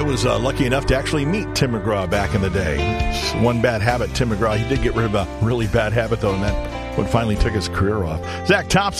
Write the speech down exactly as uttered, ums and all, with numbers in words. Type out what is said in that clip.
I was uh, lucky enough to actually meet Tim McGraw back in the day. One bad habit, Tim McGraw. He did get rid of a really bad habit, though, and that what finally took his career off. Zach Thompson.